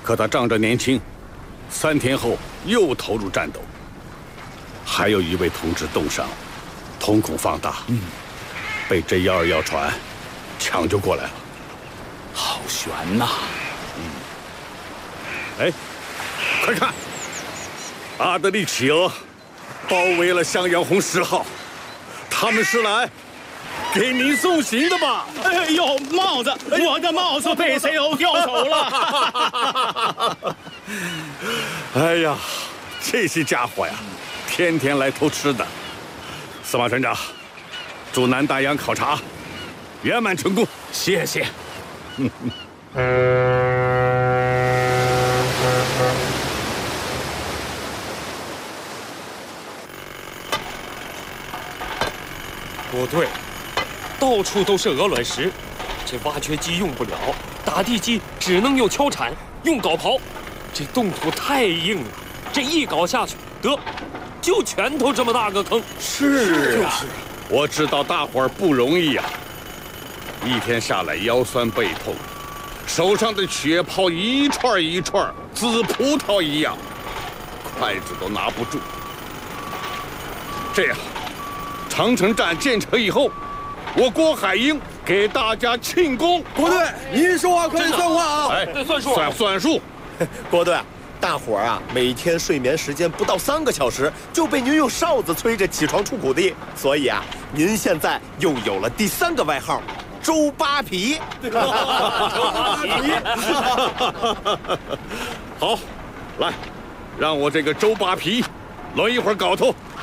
可他仗着年轻，3天后又投入战斗。还有一位同志冻伤，瞳孔放大，被J121船抢救过来了。 好悬呐！ 哎，快看，阿德里企鹅包围了向阳红10号，他们是来给您送行的吧？ 哎呦，帽子，我的帽子被谁又叼走了？ 哎呀，这些家伙呀，天天来偷吃的。司马船长，祝南大洋考察圆满成功。 谢谢。 不对，到处都是鹅卵石，这挖掘机用不了，打地基只能用锹铲，用镐刨。这冻土太硬了，这一镐下去，得，就拳头这么大个坑。 是啊，我知道大伙儿不容易呀，一天下来腰酸背痛，手上的血泡一串一串，紫葡萄一样，筷子都拿不住。这样。长城站建成以后，我郭海英给大家庆功。 国队，您说话可得算话啊！ 哎， 算数， 算数。 国队，大伙儿啊，每天睡眠时间不到3个小时，就被您用哨子催着起床出谷地，所以啊，您现在又有了第3个外号——周扒皮。 好，来，让我这个周扒皮抡一会儿镐头。